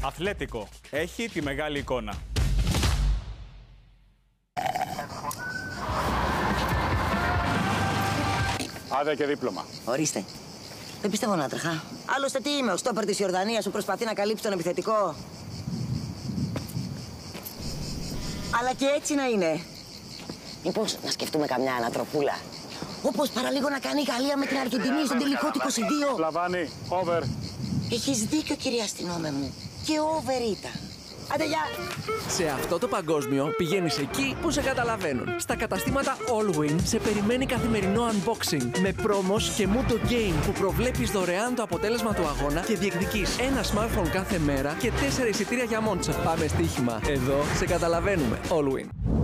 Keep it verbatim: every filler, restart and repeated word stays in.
Αθλέτικο. Έχει τη μεγάλη εικόνα. Άδεια και δίπλωμα. Ορίστε. Δεν πιστεύω να τρέχα. Άλλωστε τι είμαι, ο στόπερ της Ιορδανίας που προσπαθεί να καλύψει τον επιθετικό. Αλλά και έτσι να είναι. Μήπως να σκεφτούμε καμιά ανατροπούλα. Όπως παραλίγο να κάνει η Γαλλία με την Αργεντινή στον τελικό του είκοσι δύο. Λαβάνι, over. Έχεις δίκιο, κυρία αστυνόμε μου. Και over ήταν. Άντε, γεια! Σε αυτό το παγκόσμιο πηγαίνεις εκεί που σε καταλαβαίνουν. Στα καταστήματα Allwyn σε περιμένει καθημερινό unboxing με promos και Mundo Game που προβλέπεις δωρεάν το αποτέλεσμα του αγώνα και διεκδικείς ένα smartphone κάθε μέρα και τέσσερα εισιτήρια για Μόντσα. Πάμε στοίχημα. Εδώ σε καταλαβαίνουμε. Allwyn.